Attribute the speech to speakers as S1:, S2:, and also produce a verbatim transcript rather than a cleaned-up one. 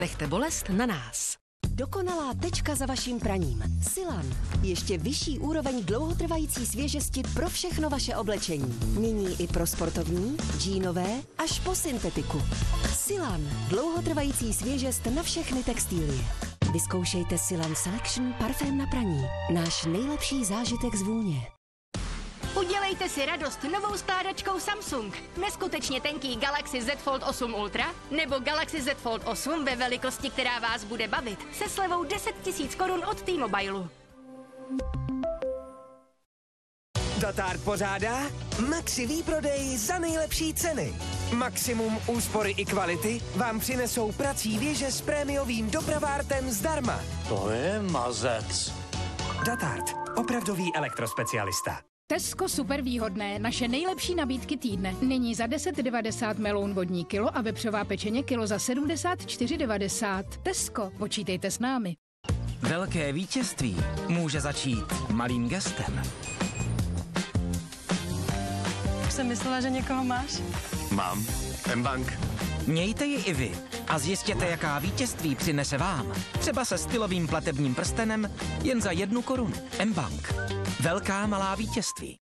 S1: Nechte bolest na nás.
S2: Dokonalá tečka za vaším praním. Silan. Ještě vyšší úroveň dlouhotrvající svěžesti pro všechno vaše oblečení. Nyní i pro sportovní, džínové až po syntetiku. Silan. Dlouhotrvající svěžest na všechny textilie. Vyzkoušejte Silan Selection parfém na praní. Náš nejlepší zážitek z vůně.
S3: Udělejte si radost novou skládačkou Samsung. Neskutečně tenký Galaxy Z Fold osm Ultra nebo Galaxy Z Fold osm ve velikosti, která vás bude bavit, se slevou deset tisíc korun od T-Mobile.
S4: Datard pořádá Maxi výprodej za nejlepší ceny. Maximum úspory i kvality vám přinesou prací věže s prémiovým dopravártem zdarma.
S5: To je mazec.
S4: Datard, opravdový elektrospecialista.
S6: Tesco super výhodné, naše nejlepší nabídky týdne. Nyní za deset devadesát meloun vodní kilo a vepřová pečeně kilo za sedmdesát čtyři devadesát. Tesco, počítejte s námi.
S7: Velké vítězství může začít malým gestem.
S8: Už jsem myslela, že někoho máš.
S5: Mám. M-Bank.
S7: Mějte ji i vy a zjistěte, jaká vítězství přinese vám. Třeba se stylovým platebním prstenem jen za jednu korunu. M-Bank. Velká malá vítězství.